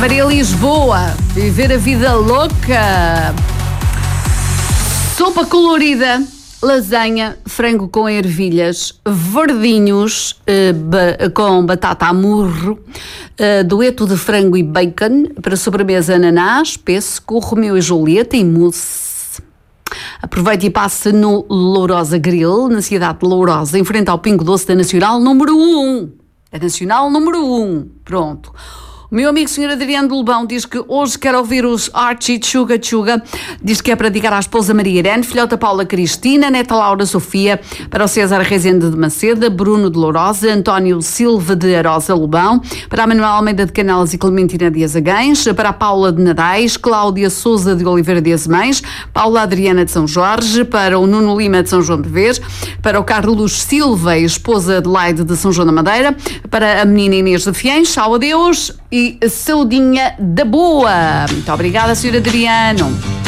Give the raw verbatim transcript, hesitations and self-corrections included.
Maria Lisboa, viver a vida louca. Sopa colorida, lasanha, frango com ervilhas, verdinhos eh, ba- com batata a murro, eh, dueto de frango e bacon, para sobremesa ananás, pêssego, Romeu e Julieta e mousse. Aproveite e passe no Lourosa Grill, na cidade de Lourosa, em frente ao Pingo Doce da Nacional número um. A Nacional número um. Pronto. O meu amigo senhor Adriano de Lobão diz que hoje quer ouvir os Archie Chuga Chuga. Diz que é para dedicar à esposa Maria Irene, filhota Paula Cristina, neta Laura Sofia, para o César Rezende de Maceda, Bruno de Lourosa, António Silva de Arosa Lobão, para a Manuel Almeida de Canelas e Clementina de Azagães, para a Paula de Nadais, Cláudia Souza de Oliveira de Azemães, Paula Adriana de São Jorge, para o Nuno Lima de São João de Vez, para o Carlos Silva, esposa de Leide de São João da Madeira, para a menina Inês de Fiens, tchau, adeus e saudinha da boa. Muito obrigada, senhor Adriano.